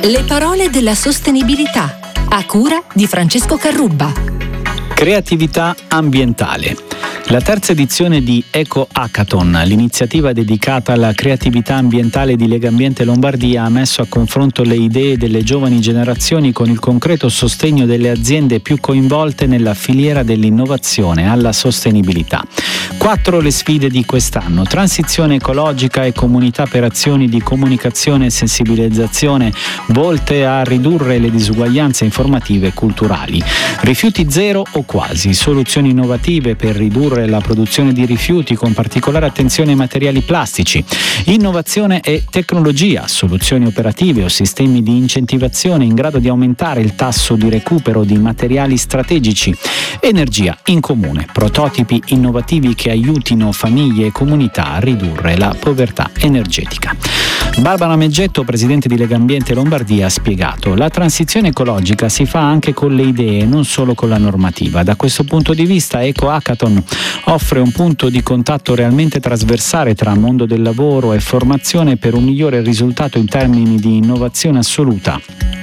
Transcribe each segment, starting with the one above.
Le parole della sostenibilità, a cura di Francesco Carrubba. Creatività ambientale. La terza edizione di Eco Hackathon, l'iniziativa dedicata alla creatività ambientale di Legambiente Lombardia, ha messo a confronto le idee delle giovani generazioni con il concreto sostegno delle aziende più coinvolte nella filiera dell'innovazione alla sostenibilità. 4 le sfide di quest'anno: transizione ecologica e comunità per azioni di comunicazione e sensibilizzazione volte a ridurre le disuguaglianze informative e culturali. Rifiuti zero o quasi, soluzioni innovative per ridurre la produzione di rifiuti con particolare attenzione ai materiali plastici. Innovazione e tecnologia, soluzioni operative o sistemi di incentivazione in grado di aumentare il tasso di recupero di materiali strategici. Energia in comune, prototipi innovativi che aiutino famiglie e comunità a ridurre la povertà energetica. Barbara Meggetto, presidente di Legambiente Lombardia, ha spiegato: la transizione ecologica si fa anche con le idee, non solo con la normativa. Da questo punto di vista Eco Hackathon offre un punto di contatto realmente trasversale tra mondo del lavoro e formazione per un migliore risultato in termini di innovazione assoluta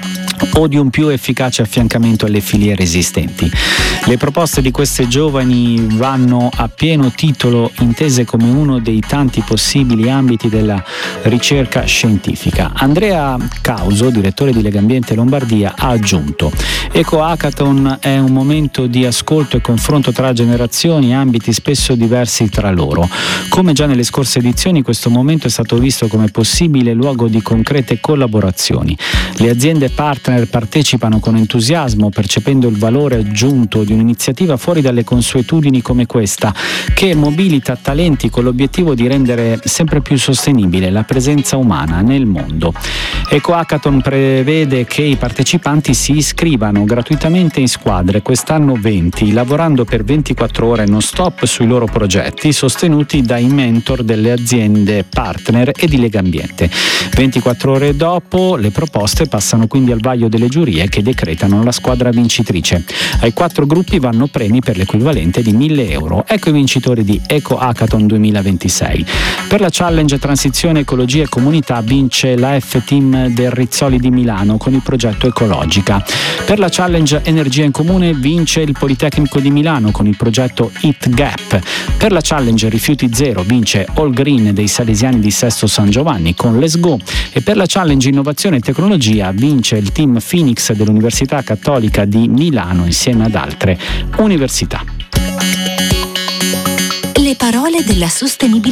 o di un più efficace affiancamento alle filiere esistenti. Le proposte di queste giovani vanno a pieno titolo intese come uno dei tanti possibili ambiti della ricerca scientifica. Andrea Causo, direttore di Legambiente Lombardia, ha aggiunto: Eco Hackathon è un momento di ascolto e confronto tra generazioni e ambiti spesso diversi tra loro. Come già nelle scorse edizioni, questo momento è stato visto come possibile luogo di concrete collaborazioni. Le aziende partner partecipano con entusiasmo, percependo il valore aggiunto di un'iniziativa fuori dalle consuetudini come questa, che mobilita talenti con l'obiettivo di rendere sempre più sostenibile la presenza umana nel mondo. Eco Hackathon prevede che i partecipanti si iscrivano gratuitamente in squadre, quest'anno 20, lavorando per 24 ore non stop sui loro progetti, sostenuti dai mentor delle aziende partner e di Legambiente. 24 ore dopo, le proposte passano quindi al vaglio delle giurie che decretano la squadra vincitrice. Ai 4 gruppi vanno premi per l'equivalente di 1.000 euro. Ecco i vincitori di Eco Hackathon 2026. Per la challenge Transizione, Ecologia e Comunità vince la F-Team del Rizzoli di Milano con il progetto Ecologica. Per la challenge Energia in Comune vince il Politecnico di Milano con il progetto It Gap. Per la challenge Rifiuti Zero vince All Green dei Salesiani di Sesto San Giovanni con Let's Go, e per la challenge Innovazione e Tecnologia vince il team Phoenix dell'Università Cattolica di Milano insieme ad altre università. Le parole della sostenibilità.